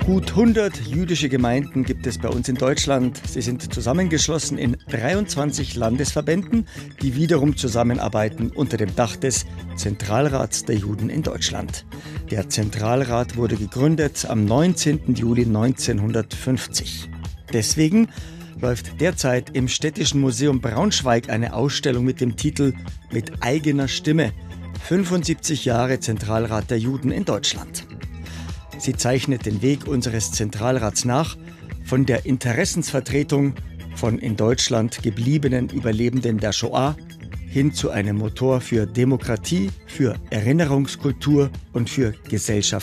Gut 100 jüdische Gemeinden gibt es bei uns in Deutschland. Sie sind zusammengeschlossen in 23 Landesverbänden, die wiederum zusammenarbeiten unter dem Dach des Zentralrats der Juden in Deutschland. Der Zentralrat wurde gegründet am 19. Juli 1950. Deswegen läuft derzeit im Städtischen Museum Braunschweig eine Ausstellung mit dem Titel »Mit eigener Stimme – 75 Jahre Zentralrat der Juden in Deutschland«. Sie zeichnet den Weg unseres Zentralrats nach, von der Interessensvertretung von in Deutschland gebliebenen Überlebenden der Shoah hin zu einem Motor für Demokratie, für Erinnerungskultur und für Gesellschaft.